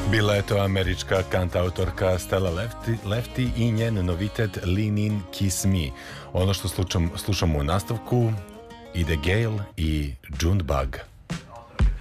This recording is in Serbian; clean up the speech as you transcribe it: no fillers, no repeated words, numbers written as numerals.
Bila je to američka kantautorka Stella Lefty i njen novitet Lean In Kiss Me. Ono što slušamo u nastavku ide Gale i Junebug.